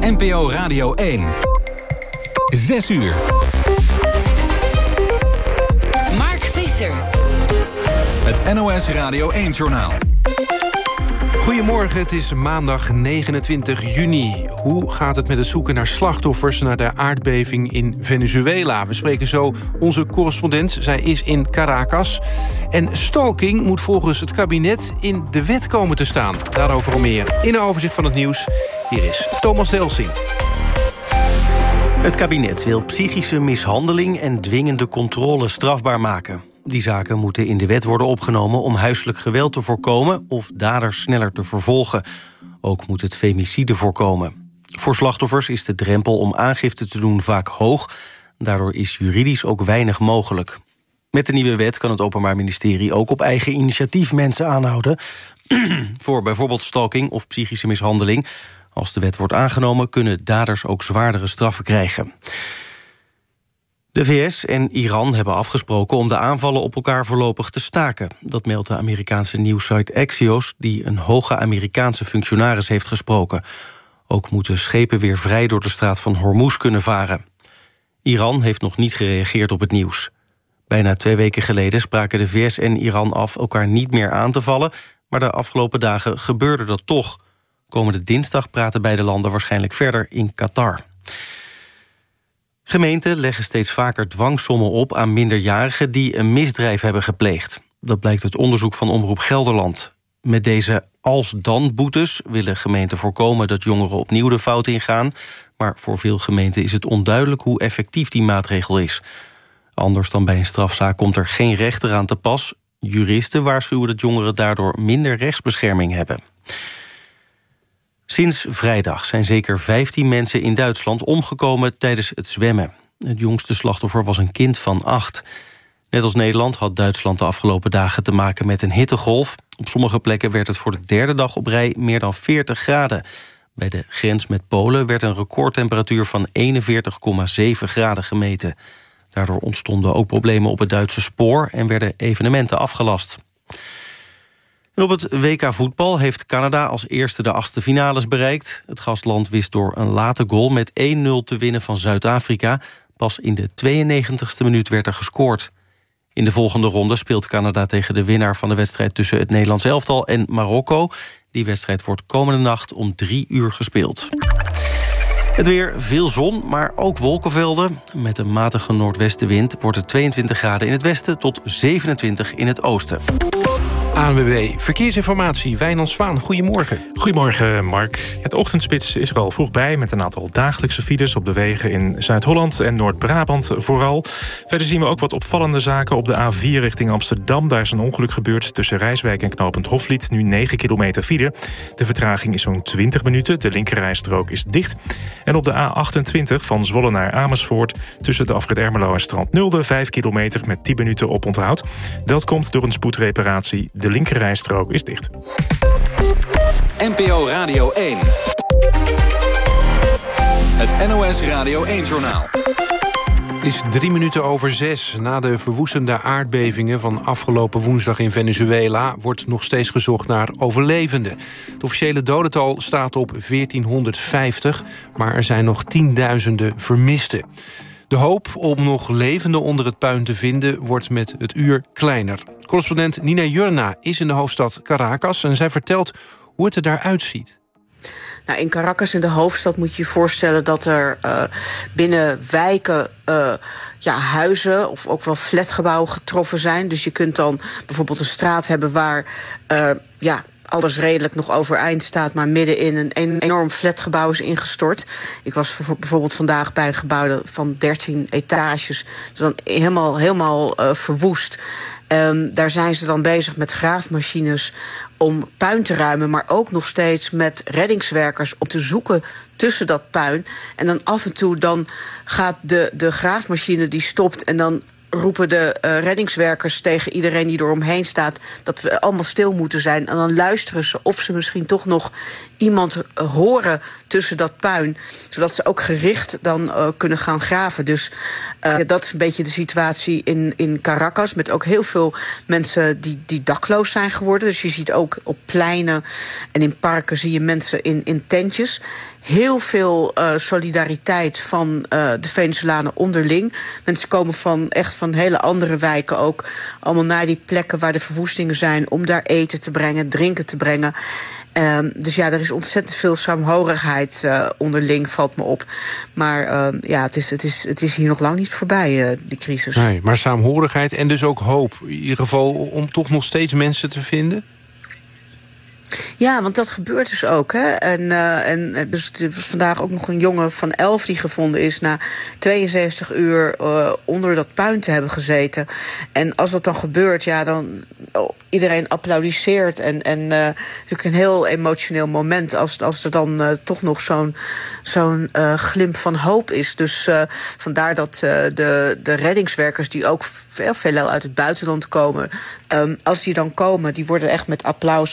NPO Radio 1. 6 uur. Mark Visser. Het NOS Radio 1-journaal. Goedemorgen, het is maandag 29 juni. Hoe gaat het met het zoeken naar slachtoffers na de aardbeving in Venezuela? We spreken zo onze correspondent. Zij is in Caracas. En stalking moet volgens het kabinet in de wet komen te staan. Daarover al meer in een overzicht van het nieuws. Hier is Thomas Delsing. Het kabinet wil psychische mishandeling en dwingende controle strafbaar maken. Die zaken moeten in de wet worden opgenomen om huiselijk geweld te voorkomen of daders sneller te vervolgen. Ook moet het femicide voorkomen. Voor slachtoffers is de drempel om aangifte te doen vaak hoog. Daardoor is juridisch ook weinig mogelijk. Met de nieuwe wet kan het Openbaar Ministerie ook op eigen initiatief mensen aanhouden voor bijvoorbeeld stalking of psychische mishandeling. Als de wet wordt aangenomen kunnen daders ook zwaardere straffen krijgen. De VS en Iran hebben afgesproken om de aanvallen op elkaar voorlopig te staken. Dat meldt de Amerikaanse nieuwssite Axios, die een hoge Amerikaanse functionaris heeft gesproken. Ook moeten schepen weer vrij door de straat van Hormuz kunnen varen. Iran heeft nog niet gereageerd op het nieuws. Bijna 2 weken geleden spraken de VS en Iran af elkaar niet meer aan te vallen, maar de afgelopen dagen gebeurde dat toch. Komende dinsdag praten beide landen waarschijnlijk verder in Qatar. Gemeenten leggen steeds vaker dwangsommen op aan minderjarigen die een misdrijf hebben gepleegd. Dat blijkt uit onderzoek van Omroep Gelderland. Met deze als-dan-boetes willen gemeenten voorkomen dat jongeren opnieuw de fout ingaan. Maar voor veel gemeenten is het onduidelijk hoe effectief die maatregel is. Anders dan bij een strafzaak komt er geen rechter aan te pas. Juristen waarschuwen dat jongeren daardoor minder rechtsbescherming hebben. Sinds vrijdag zijn zeker 15 mensen in Duitsland omgekomen tijdens het zwemmen. Het jongste slachtoffer was een kind van 8. Net als Nederland had Duitsland de afgelopen dagen te maken met een hittegolf. Op sommige plekken werd het voor de 3e dag op rij meer dan 40 graden. Bij de grens met Polen werd een recordtemperatuur van 41,7 graden gemeten. Daardoor ontstonden ook problemen op het Duitse spoor en werden evenementen afgelast. En op het WK voetbal heeft Canada als eerste de 8e finales bereikt. Het gastland wist door een late goal met 1-0 te winnen van Zuid-Afrika. Pas in de 92e minuut werd er gescoord. In de volgende ronde speelt Canada tegen de winnaar van de wedstrijd tussen het Nederlands elftal en Marokko. Die wedstrijd wordt komende nacht om 3 uur gespeeld. Het weer, veel zon, maar ook wolkenvelden. Met een matige noordwestenwind wordt het 22 graden in het westen tot 27 in het oosten. ANWB Verkeersinformatie, Wijnand Zwaan, goedemorgen. Goedemorgen, Mark. Het ochtendspits is er al vroeg bij met een aantal dagelijkse files op de wegen in Zuid-Holland en Noord-Brabant vooral. Verder zien we ook wat opvallende zaken op de A4 richting Amsterdam. Daar is een ongeluk gebeurd tussen Rijswijk en knooppunt Hoflied. Nu 9 kilometer file. De vertraging is zo'n 20 minuten. De linkerrijstrook is dicht. En op de A28 van Zwolle naar Amersfoort tussen de afrit Ermelo en Strand Nulde 5 kilometer met 10 minuten op onthoud. Dat komt door een spoedreparatie. De linkerrijstrook is dicht. NPO Radio 1. Het NOS Radio 1-journaal. Het is 3 minuten over 6. Na de verwoestende aardbevingen van afgelopen woensdag in Venezuela wordt nog steeds gezocht naar overlevenden. Het officiële dodental staat op 1450, maar er zijn nog tienduizenden vermisten. De hoop om nog levenden onder het puin te vinden wordt met het uur kleiner. Correspondent Nina Jurna is in de hoofdstad Caracas en zij vertelt hoe het er daaruit ziet. Nou, in Caracas, in de hoofdstad, moet je je voorstellen dat er binnen wijken huizen of ook wel flatgebouwen getroffen zijn. Dus je kunt dan bijvoorbeeld een straat hebben waar alles redelijk nog overeind staat, maar middenin een enorm flatgebouw is ingestort. Ik was bijvoorbeeld vandaag bij een gebouw van 13 etages. Dus dan helemaal verwoest. Daar zijn ze dan bezig met graafmachines om puin te ruimen, maar ook nog steeds met reddingswerkers om te zoeken tussen dat puin. En dan af en toe dan gaat de graafmachine die stopt en dan roepen de reddingswerkers tegen iedereen die eromheen staat dat we allemaal stil moeten zijn. En dan luisteren ze of ze misschien toch nog iemand horen tussen dat puin, zodat ze ook gericht dan kunnen gaan graven. Dus dat is een beetje de situatie in Caracas, met ook heel veel mensen die dakloos zijn geworden. Dus je ziet ook op pleinen en in parken zie je mensen in tentjes. heel veel solidariteit van de Venezolanen onderling. Mensen komen van hele andere wijken ook allemaal naar die plekken waar de verwoestingen zijn om daar eten te brengen, drinken te brengen. Dus ja, er is ontzettend veel saamhorigheid onderling, valt me op. Maar het is hier nog lang niet voorbij, die crisis. Nee, maar saamhorigheid en dus ook hoop. In ieder geval om toch nog steeds mensen te vinden? Ja, want dat gebeurt dus ook. Hè? En dus er was vandaag ook nog een jongen van 11 die gevonden is na 72 uur onder dat puin te hebben gezeten. En als dat dan gebeurt, ja, dan iedereen applaudisseert. En natuurlijk een heel emotioneel moment als er dan toch nog zo'n glimp van hoop is. Dus vandaar dat de reddingswerkers die ook veelal uit het buitenland komen, als die dan komen, die worden echt met applaus,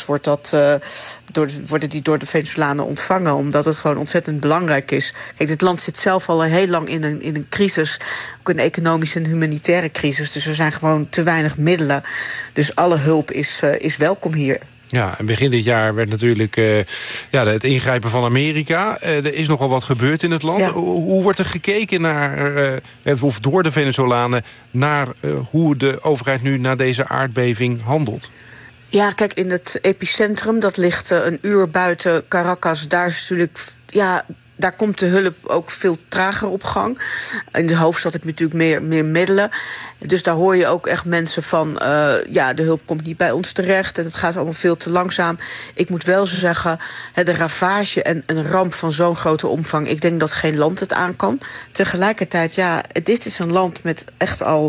worden die door de Venezolanen ontvangen, omdat het gewoon ontzettend belangrijk is. Kijk, dit land zit zelf al heel lang in een crisis, ook een economische en humanitaire crisis. Dus er zijn gewoon te weinig middelen. Dus alle hulp is welkom hier. Ja, en begin dit jaar werd natuurlijk het ingrijpen van Amerika. Er is nogal wat gebeurd in het land. Ja. Hoe wordt er gekeken naar, of door de Venezolanen, naar hoe de overheid nu na deze aardbeving handelt? Ja, kijk, in het epicentrum, dat ligt een uur buiten Caracas. Daar is natuurlijk, daar komt de hulp ook veel trager op gang. In de hoofdstad heb je natuurlijk meer middelen. Dus daar hoor je ook echt mensen van, de hulp komt niet bij ons terecht en het gaat allemaal veel te langzaam. Ik moet wel zo zeggen, de ravage en een ramp van zo'n grote omvang, ik denk dat geen land het aan kan. Tegelijkertijd, dit is een land met echt al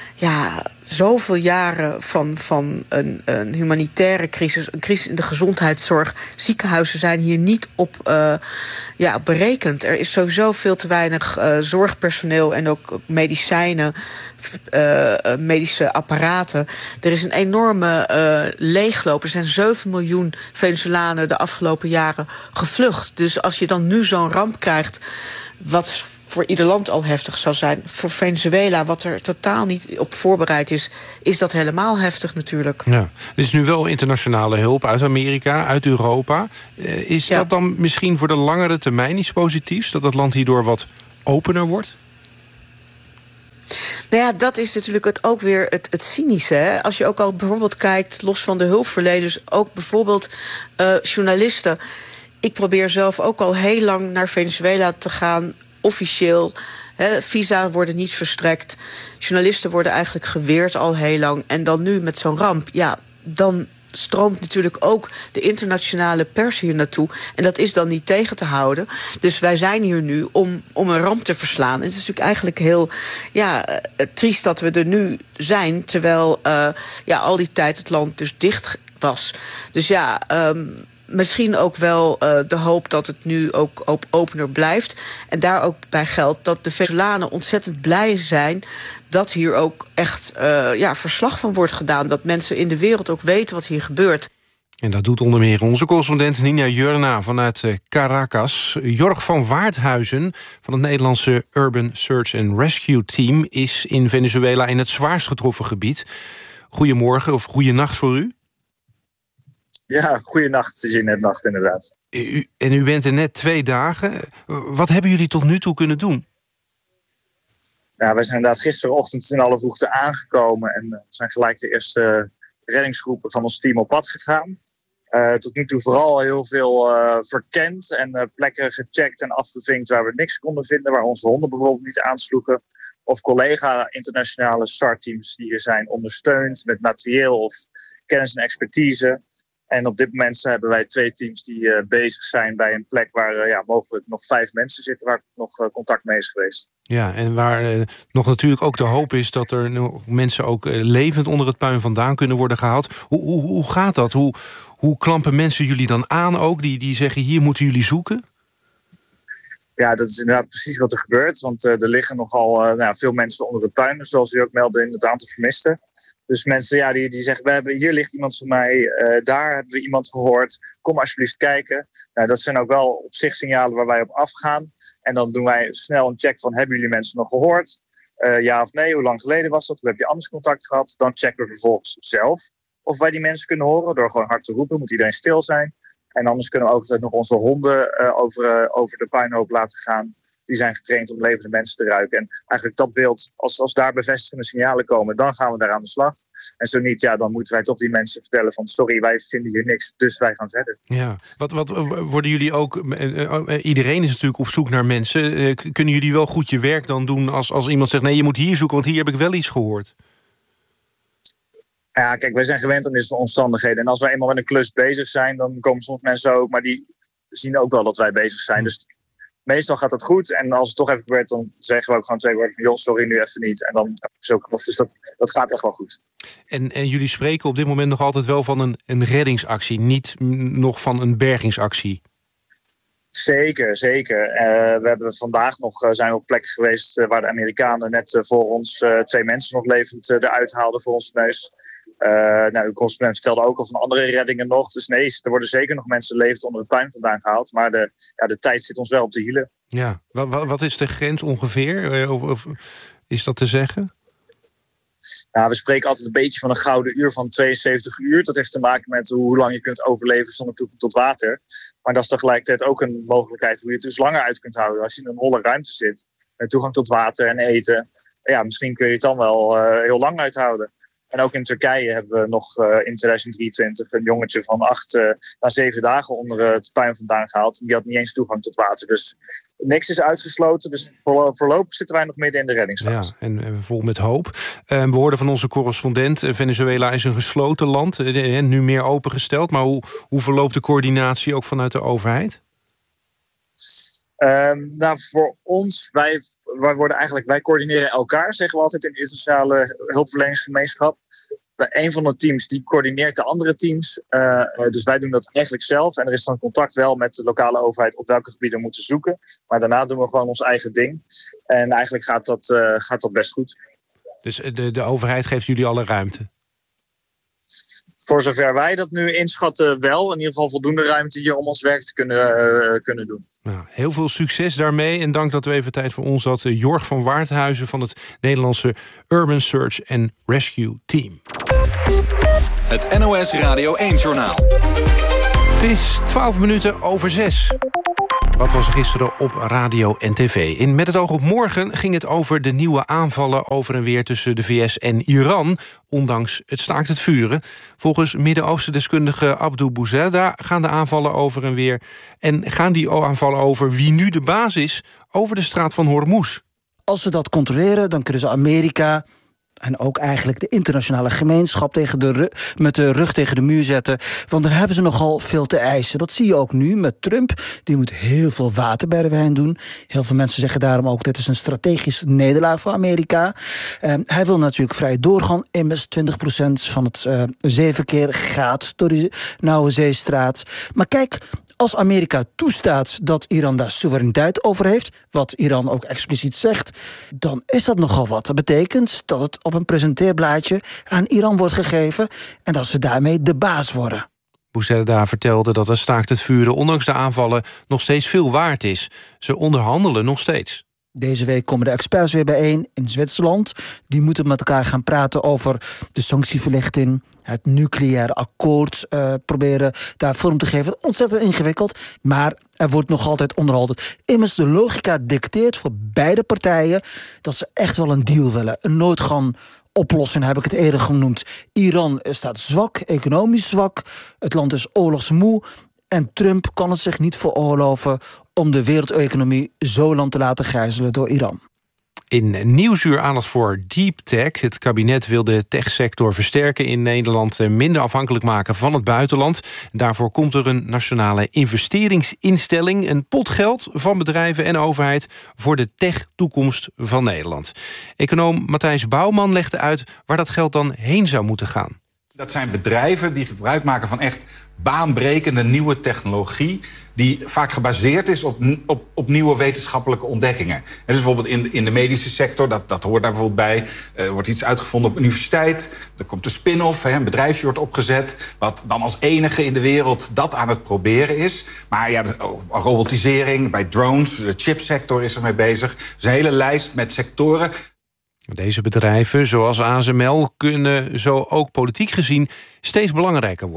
zoveel jaren van een humanitaire crisis, een crisis in de gezondheidszorg. Ziekenhuizen zijn hier niet op berekend. Er is sowieso veel te weinig zorgpersoneel en ook medicijnen, medische apparaten. Er is een enorme leegloop. Er zijn 7 miljoen Venezolanen de afgelopen jaren gevlucht. Dus als je dan nu zo'n ramp krijgt, wat voor ieder land al heftig zou zijn, voor Venezuela, wat er totaal niet op voorbereid is dat helemaal heftig natuurlijk. Ja. Er is nu wel internationale hulp uit Amerika, uit Europa. Is dat dan misschien voor de langere termijn iets positiefs? Dat het land hierdoor wat opener wordt? Nou ja, dat is natuurlijk ook weer het cynische. Hè? Als je ook al bijvoorbeeld kijkt, los van de hulpverleners, ook bijvoorbeeld journalisten. Ik probeer zelf ook al heel lang naar Venezuela te gaan, officieel. Visa worden niet verstrekt. Journalisten worden eigenlijk geweerd al heel lang. En dan nu met zo'n ramp, dan stroomt natuurlijk ook de internationale pers hier naartoe. En dat is dan niet tegen te houden. Dus wij zijn hier nu om een ramp te verslaan. En het is natuurlijk eigenlijk heel triest dat we er nu zijn, terwijl al die tijd het land dus dicht was. Dus misschien ook wel de hoop dat het nu ook opener blijft. En daar ook bij geldt dat de Venezolanen ontzettend blij zijn dat hier ook echt verslag van wordt gedaan. Dat mensen in de wereld ook weten wat hier gebeurt. En dat doet onder meer onze correspondent Nina Jurna vanuit Caracas. Jorg van Waardhuizen van het Nederlandse Urban Search and Rescue Team is in Venezuela in het zwaarst getroffen gebied. Goedemorgen of goeienacht voor u. Ja, goeienacht. Het is net nacht inderdaad. U bent er net 2 dagen. Wat hebben jullie tot nu toe kunnen doen? Ja, wij zijn inderdaad gisterochtend in alle vroegte aangekomen en zijn gelijk de eerste reddingsgroepen van ons team op pad gegaan. Tot nu toe vooral heel veel verkend en plekken gecheckt en afgevinkt waar we niks konden vinden, waar onze honden bijvoorbeeld niet aansloegen. Of collega internationale SAR-teams die hier zijn ondersteund met materieel of kennis en expertise. En op dit moment hebben wij 2 teams die bezig zijn bij een plek waar mogelijk nog 5 mensen zitten waar nog contact mee is geweest. Ja, en waar nog natuurlijk ook de hoop is dat er nog mensen ook levend onder het puin vandaan kunnen worden gehaald. Hoe gaat dat? Hoe klampen mensen jullie dan aan ook? Die zeggen, hier moeten jullie zoeken? Ja, dat is inderdaad precies wat er gebeurt. Want er liggen nogal veel mensen onder het puin, zoals u ook meldde in het aantal vermisten. Dus mensen die zeggen, hier ligt iemand van mij, daar hebben we iemand gehoord. Kom alsjeblieft kijken. Nou, dat zijn ook wel op zich signalen waar wij op afgaan. En dan doen wij snel een check van, hebben jullie mensen nog gehoord? Ja of nee, hoe lang geleden was dat? Hoe heb je anders contact gehad? Dan checken we vervolgens zelf of wij die mensen kunnen horen door gewoon hard te roepen. Moet iedereen stil zijn. En anders kunnen we ook altijd nog onze honden over de puinhoop laten gaan. Die zijn getraind om levende mensen te ruiken. En eigenlijk dat beeld, als daar bevestigende signalen komen, dan gaan we daar aan de slag. En zo niet, dan moeten wij toch die mensen vertellen van sorry, wij vinden hier niks, dus wij gaan verder. Ja, wat worden jullie ook... iedereen is natuurlijk op zoek naar mensen. Kunnen jullie wel goed je werk dan doen als iemand zegt nee, je moet hier zoeken, want hier heb ik wel iets gehoord? Ja, kijk, wij zijn gewend aan deze omstandigheden. En als wij eenmaal met een klus bezig zijn, dan komen soms mensen ook, maar die zien ook wel dat wij bezig zijn. Dus meestal gaat dat goed. En als het toch even gebeurt, dan zeggen we ook gewoon 2 woorden van joh, sorry, nu even niet. En dan dus dat gaat echt wel goed. En jullie spreken op dit moment nog altijd wel van een reddingsactie, niet nog van een bergingsactie? Zeker. We hebben vandaag nog zijn we op plekken geweest waar de Amerikanen net voor ons 2 mensen nog levend eruit haalden voor ons neus. Uw correspondent vertelde ook al van andere reddingen nog. Dus nee, er worden zeker nog mensen levend onder het puin vandaan gehaald. Maar de tijd zit ons wel op de hielen. Ja, wat is de grens ongeveer? Of is dat te zeggen? Nou, we spreken altijd een beetje van een gouden uur van 72 uur. Dat heeft te maken met hoe lang je kunt overleven zonder toegang tot water. Maar dat is tegelijkertijd ook een mogelijkheid hoe je het dus langer uit kunt houden. Als je in een holle ruimte zit met toegang tot water en eten. Ja, misschien kun je het dan wel heel lang uithouden. En ook in Turkije hebben we nog in 2023 een jongetje van 8 na 7 dagen onder het puin vandaan gehaald. Die had niet eens toegang tot water. Dus niks is uitgesloten. Dus voorlopig zitten wij nog midden in de reddingsfase. Ja, en vol met hoop. We hoorden van onze correspondent, Venezuela is een gesloten land. Nu meer opengesteld. Maar hoe verloopt de coördinatie ook vanuit de overheid? Voor ons, wij coördineren elkaar, zeggen we altijd in de internationale hulpverleningsgemeenschap. Een van de teams die coördineert de andere teams. Dus wij doen dat eigenlijk zelf. En er is dan contact wel met de lokale overheid op welke gebieden we moeten zoeken. Maar daarna doen we gewoon ons eigen ding. En eigenlijk gaat dat best goed. Dus de overheid geeft jullie alle ruimte? Voor zover wij dat nu inschatten wel. In ieder geval voldoende ruimte hier om ons werk te kunnen doen. Nou, heel veel succes daarmee. En dank dat u even tijd voor ons had. Jorg van Waarthuizen van het Nederlandse Urban Search and Rescue Team. Het NOS Radio 1-journaal. Het is 6:12. Wat was er gisteren op radio en tv? In Met het oog op morgen ging het over de nieuwe aanvallen over en weer tussen de VS en Iran, ondanks het staakt het vuren. Volgens Midden-Oosten-deskundige Abdou Bouzelda gaan de aanvallen over en weer. En gaan die aanvallen over wie nu de baas is over de straat van Hormuz. Als ze dat controleren, dan kunnen ze Amerika en ook eigenlijk de internationale gemeenschap met de rug tegen de muur zetten. Want dan hebben ze nogal veel te eisen. Dat zie je ook nu met Trump. Die moet heel veel water bij de wijn doen. Heel veel mensen zeggen daarom ook, dit is een strategisch nederlaag voor Amerika. Hij wil natuurlijk vrij doorgaan. Immers 20% van het zeeverkeer gaat door die nauwe zeestraat. Maar kijk, als Amerika toestaat dat Iran daar soevereiniteit over heeft, wat Iran ook expliciet zegt, dan is dat nogal wat. Dat betekent dat het op een presenteerblaadje aan Iran wordt gegeven en dat ze daarmee de baas worden. Bouzelda vertelde dat het staakt het vuren ondanks de aanvallen nog steeds veel waard is. Ze onderhandelen nog steeds. Deze week komen de experts weer bijeen in Zwitserland. Die moeten met elkaar gaan praten over de sanctieverlichting, het nucleaire akkoord proberen daar vorm te geven. Ontzettend ingewikkeld, maar er wordt nog altijd onderhandeld. Immers de logica dicteert voor beide partijen dat ze echt wel een deal willen. Een noodgang oplossing heb ik het eerder genoemd. Iran staat zwak, economisch zwak. Het land is oorlogsmoe. En Trump kan het zich niet veroorloven om de wereldeconomie zo lang te laten gijzelen door Iran. In Nieuwsuur aandacht voor deep tech. Het kabinet wil de techsector versterken in Nederland, minder afhankelijk maken van het buitenland. Daarvoor komt er een nationale investeringsinstelling, een pot geld van bedrijven en overheid voor de tech-toekomst van Nederland. Econoom Matthijs Bouwman legde uit waar dat geld dan heen zou moeten gaan. Dat zijn bedrijven die gebruik maken van echt baanbrekende nieuwe technologie die vaak gebaseerd is op nieuwe wetenschappelijke ontdekkingen. Dus bijvoorbeeld in de medische sector, dat hoort daar bijvoorbeeld bij. Er wordt iets uitgevonden op universiteit. Er komt een spin-off, een bedrijfje wordt opgezet, wat dan als enige in de wereld dat aan het proberen is. Maar ja, robotisering, bij drones, de chipsector is ermee bezig. Dus een hele lijst met sectoren. Deze bedrijven, zoals ASML, kunnen zo ook politiek gezien steeds belangrijker worden.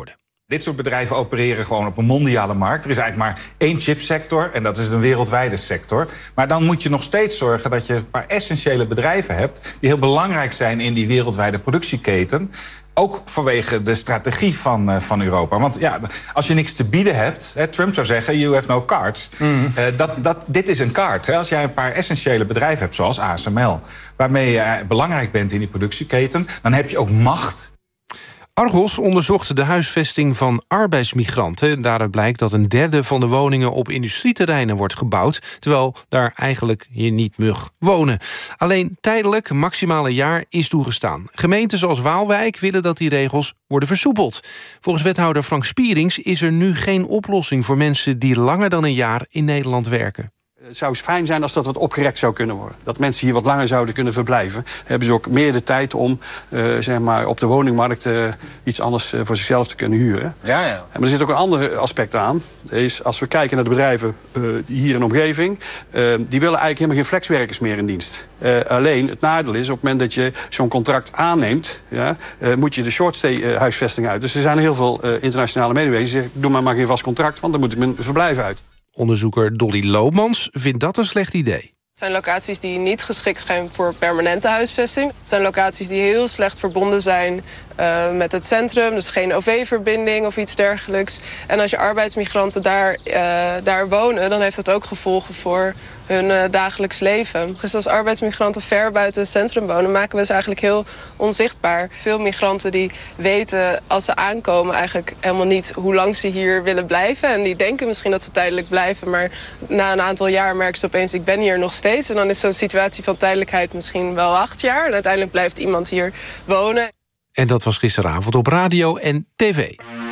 Dit soort bedrijven opereren gewoon op een mondiale markt. Er is eigenlijk maar 1 chipsector en dat is een wereldwijde sector. Maar dan moet je nog steeds zorgen dat je een paar essentiële bedrijven hebt die heel belangrijk zijn in die wereldwijde productieketen. Ook vanwege de strategie van Europa. Want ja, als je niks te bieden hebt, Trump zou zeggen, you have no cards. Dit is een kaart. Als jij een paar essentiële bedrijven hebt, zoals ASML, waarmee je belangrijk bent in die productieketen, dan heb je ook macht. Argos onderzocht de huisvesting van arbeidsmigranten. Daaruit blijkt dat 1/3 van de woningen op industrieterreinen wordt gebouwd, terwijl daar eigenlijk je niet mag wonen. Alleen tijdelijk, maximaal een jaar, is toegestaan. Gemeenten zoals Waalwijk willen dat die regels worden versoepeld. Volgens wethouder Frank Spierings is er nu geen oplossing voor mensen die langer dan een jaar in Nederland werken. Het zou fijn zijn als dat wat opgerekt zou kunnen worden. Dat mensen hier wat langer zouden kunnen verblijven. Dan hebben ze ook meer de tijd om zeg maar op de woningmarkt iets anders voor zichzelf te kunnen huren. Ja. Maar er zit ook een ander aspect aan. Is, als we kijken naar de bedrijven hier in de omgeving, die willen eigenlijk helemaal geen flexwerkers meer in dienst. Alleen het nadeel is, op het moment dat je zo'n contract aanneemt, moet je de shortstay huisvesting uit. Dus er zijn heel veel internationale medewerkers die zeggen, doe maar geen vast contract, want dan moet ik mijn verblijf uit. Onderzoeker Dolly Loomans vindt dat een slecht idee. Het zijn locaties die niet geschikt zijn voor permanente huisvesting. Het zijn locaties die heel slecht verbonden zijn met het centrum. Dus geen OV-verbinding of iets dergelijks. En als je arbeidsmigranten daar wonen, dan heeft dat ook gevolgen voor hun dagelijks leven. Dus als arbeidsmigranten ver buiten het centrum wonen, maken we ze eigenlijk heel onzichtbaar. Veel migranten die weten als ze aankomen eigenlijk helemaal niet hoe lang ze hier willen blijven. En die denken misschien dat ze tijdelijk blijven, maar na een aantal jaar merken ze opeens, ik ben hier nog steeds. En dan is zo'n situatie van tijdelijkheid misschien wel 8 jaar. En uiteindelijk blijft iemand hier wonen. En dat was gisteravond op radio en tv.